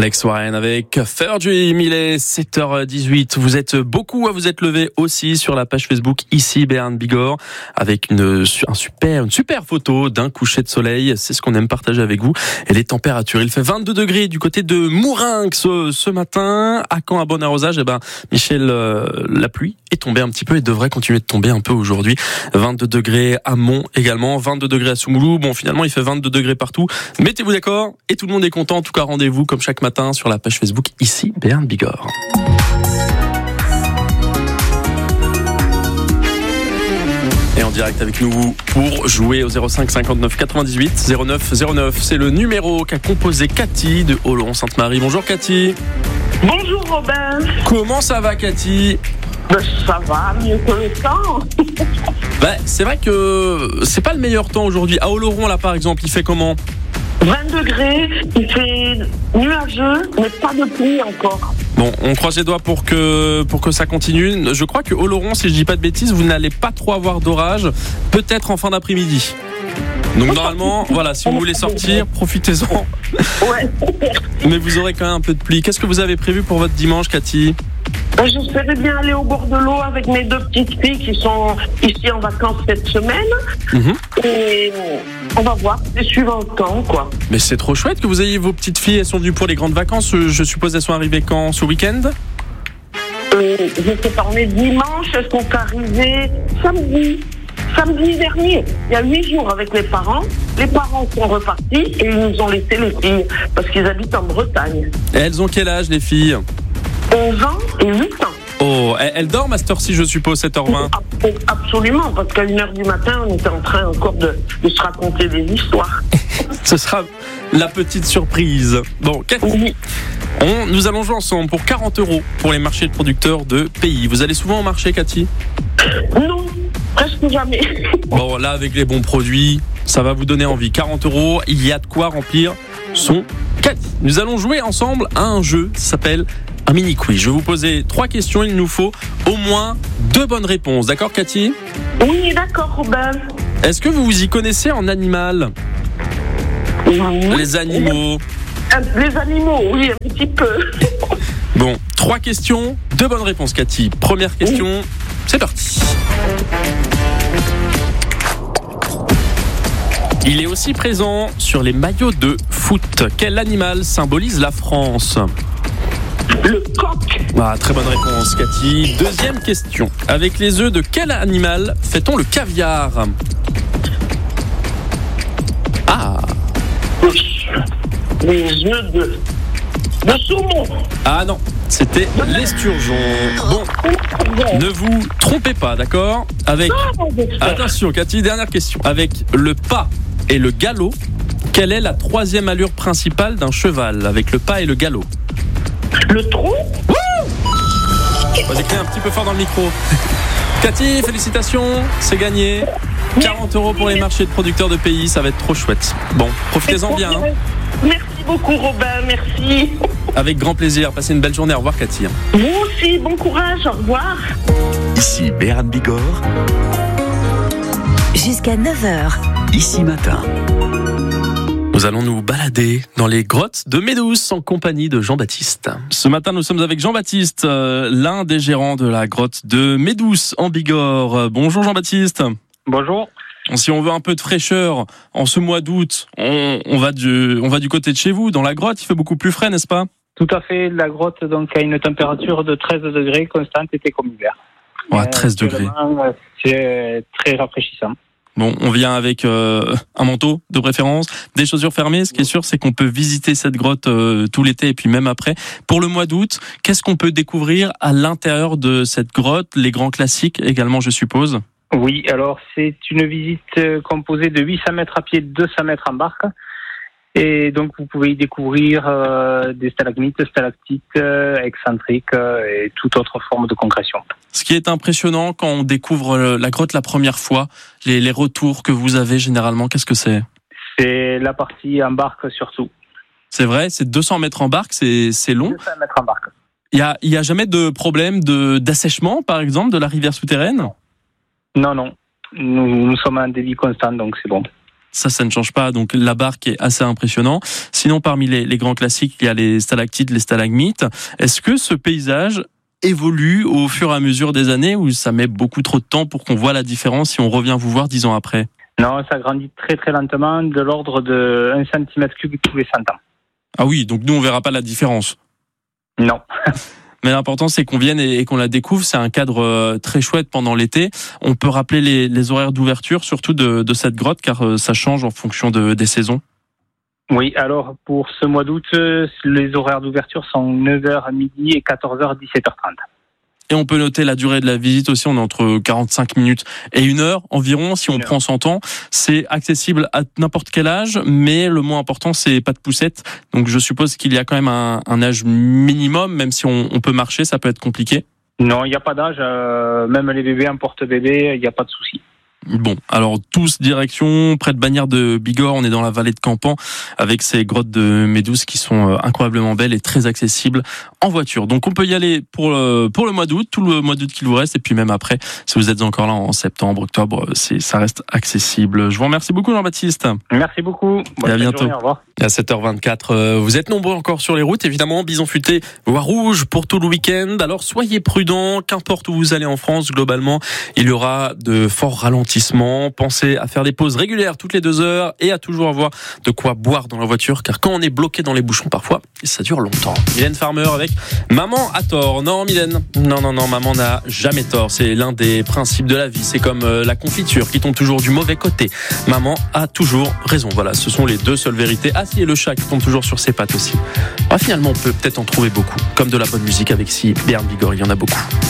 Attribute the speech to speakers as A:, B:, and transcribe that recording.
A: Alex Warren avec Fair Dream, il est 7h18. Vous êtes beaucoup à vous être levés aussi sur la page Facebook ici Béarn Bigorre avec une super photo d'un coucher de soleil. C'est ce qu'on aime partager avec vous. Et les températures, il fait 22 degrés du côté de Mourinx ce matin. À Caen, à bon arrosage, Michel, la pluie est tombée un petit peu et devrait continuer de tomber un peu aujourd'hui. 22 degrés à Mont également, 22 degrés à Soumoulou. Bon, finalement, il fait 22 degrés partout. Mettez-vous d'accord et tout le monde est content. En tout cas, rendez-vous comme chaque matin sur la page Facebook ici Béarn Bigorre. Et en direct avec nous pour jouer au 05 59 98 09 09. C'est le numéro qu'a composé Cathy de Oloron-Sainte-Marie. Bonjour Cathy.
B: Bonjour Robin.
A: Comment ça va Cathy ?
B: Ça va, mieux que le temps.
A: C'est vrai que c'est pas le meilleur temps aujourd'hui. À Oloron là par exemple, il fait comment ?
B: 20 degrés, il fait nuageux, mais pas de pluie encore.
A: Bon, on croise les doigts pour que ça continue. Je crois que Oloron, si je dis pas de bêtises, vous n'allez pas trop avoir d'orage, peut-être en fin d'après-midi. Donc normalement, voilà, si vous voulez sortir, profitez-en.
B: Ouais.
A: Mais vous aurez quand même un peu de pluie. Qu'est-ce que vous avez prévu pour votre dimanche, Cathy ?
B: J'espérais bien aller au bord de l'eau avec mes deux petites filles qui sont ici en vacances cette semaine. Et on va voir, c'est suivant le temps, quoi.
A: Mais c'est trop chouette que vous ayez vos petites filles. Elles sont venues pour les grandes vacances. Je suppose elles sont arrivées quand ? Ce week-end ?
B: Je sais pas, on est dimanche, elles sont arrivées samedi dernier, il y a 8 jours avec les parents. Les parents sont repartis et ils nous ont laissé les filles parce qu'ils habitent en Bretagne.
A: Et elles ont quel âge les filles ?
B: 11 ans et 8 ans.
A: Oh, elles dorment à cette heure-ci, je suppose, 7h20.
B: Absolument, parce qu'à 1h du matin, on était en train encore de se raconter des histoires.
A: Ce sera la petite surprise. Bon, Cathy,
B: oui.
A: Nous allons jouer ensemble pour 40 € pour les marchés de producteurs de pays. Vous allez souvent au marché, Cathy ?
B: Non, presque jamais.
A: Bon, là, avec les bons produits, ça va vous donner envie. 40 €, il y a de quoi remplir son Cathy. Nous allons jouer ensemble à un jeu qui s'appelle un mini-quiz. Je vais vous poser 3 questions. Il nous faut au moins 2 bonnes réponses. D'accord, Cathy ?
B: Oui, d'accord, Robin.
A: Est-ce que vous vous y connaissez en animal ?
B: Oui.
A: Les animaux.
B: Les animaux, oui, un petit peu.
A: Bon, 3 questions, 2 bonnes réponses, Cathy. Première question, c'est parti. Il est aussi présent sur les maillots de foot. Quel animal symbolise la France ?
B: Le coq.
A: Très bonne réponse, Cathy. Deuxième question. Avec les œufs de quel animal fait-on le caviar ?
B: Les œufs de saumon.
A: Ah non, c'était l'esturgeon. Bon, ne vous trompez pas, d'accord ? Attention, Cathy, dernière question. Avec le pas et le galop, quelle est la 3e allure principale d'un cheval ? Avec le pas et le galop.
B: Le trot.
A: On va écrire un petit peu fort dans le micro. Cathy, félicitations, c'est gagné. 40 € pour les marchés de producteurs de pays, ça va être trop chouette. Bon, profitez-en bien.
B: Merci beaucoup, Robin, merci.
A: Avec grand plaisir, passez une belle journée. Au revoir, Cathy.
B: Vous aussi, bon courage, au revoir.
C: Ici Béarn Bigorre.
D: Jusqu'à 9h.
C: Ici matin.
A: Nous allons nous balader dans les grottes de Médouce en compagnie de Jean-Baptiste. Ce matin, nous sommes avec Jean-Baptiste, l'un des gérants de la grotte de Médouce en Bigorre. Bonjour Jean-Baptiste.
E: Bonjour.
A: Si on veut un peu de fraîcheur en ce mois d'août, on va du côté de chez vous, dans la grotte. Il fait beaucoup plus frais, n'est-ce pas ?
E: Tout à fait. La grotte donc a une température de 13 degrés constante, été comme hiver.
A: 13 degrés.
E: C'est très rafraîchissant.
A: Bon, on vient avec un manteau de préférence, des chaussures fermées. Ce qui est sûr, c'est qu'on peut visiter cette grotte tout l'été et puis même après. Pour le mois d'août, qu'est-ce qu'on peut découvrir à l'intérieur de cette grotte ? Les grands classiques également, je suppose.
E: Oui, alors c'est une visite composée de 800 mètres à pied, 200 mètres en barque. Et donc vous pouvez y découvrir des stalagmites, stalactites, excentriques et toute autre forme de concrétion.
A: Ce qui est impressionnant quand on découvre la grotte la première fois, les retours que vous avez généralement, qu'est-ce que c'est ?
E: C'est la partie en barque surtout.
A: C'est vrai, c'est 200 mètres en barque, c'est long.
E: 200 mètres en barque.
A: Il y a jamais de problème d'assèchement, par exemple, de la rivière souterraine ?
E: Non. Nous sommes à un débit constant, donc c'est bon.
A: Ça ne change pas. Donc la barque est assez impressionnant. Sinon, parmi les grands classiques, il y a les stalactites, les stalagmites. Est-ce que ce paysage évolue au fur et à mesure des années ou ça met beaucoup trop de temps pour qu'on voit la différence si on revient vous voir 10 ans après?
E: Non, ça grandit très très lentement, de l'ordre de 1 cm3 tous les 100 ans.
A: Ah oui, donc nous on verra pas la différence.
E: Non.
A: Mais l'important c'est qu'on vienne et qu'on la découvre. C'est un cadre très chouette pendant l'été. On peut rappeler les horaires d'ouverture, surtout de cette grotte, car ça change en fonction des saisons.
E: Oui, alors pour ce mois d'août, les horaires d'ouverture sont 9h midi et 14h 17h30.
A: Et on peut noter la durée de la visite aussi, on est entre 45 minutes et 1 heure environ, si on prend son temps. C'est accessible à n'importe quel âge, mais le moins important, c'est pas de poussette. Donc je suppose qu'il y a quand même un âge minimum, même si on peut marcher, ça peut être compliqué.
E: Non, il n'y a pas d'âge, même les bébés en porte-bébé, il n'y a pas de souci.
A: Bon, alors tous direction près de Bagnères de Bigorre, on est dans la vallée de Campan avec ces grottes de Médouze qui sont incroyablement belles et très accessibles en voiture. Donc on peut y aller pour le mois d'août, tout le mois d'août qu'il vous reste, et puis même après, si vous êtes encore là en septembre, octobre, ça reste accessible. Je vous remercie beaucoup Jean-Baptiste.
E: Merci beaucoup.
A: Et à bientôt.
E: Journée, au revoir.
A: À 7h24, vous êtes nombreux encore sur les routes, évidemment, bison futé, voie rouge pour tout le week-end. Alors soyez prudents, qu'importe où vous allez en France, globalement, il y aura de forts ralentissements. Pensez à faire des pauses régulières toutes les 2 heures et à toujours avoir de quoi boire dans la voiture, car quand on est bloqué dans les bouchons, parfois, ça dure longtemps. Mylène Farmer avec Maman a tort. Non, Mylène, non, maman n'a jamais tort. C'est l'un des principes de la vie. C'est comme la confiture qui tombe toujours du mauvais côté. Maman a toujours raison. Voilà, ce sont les 2 seules vérités. Ah si, et le chat qui tombe toujours sur ses pattes aussi. Finalement, on peut peut-être en trouver beaucoup. Comme de la bonne musique avec Bern Bigorre, il y en a beaucoup.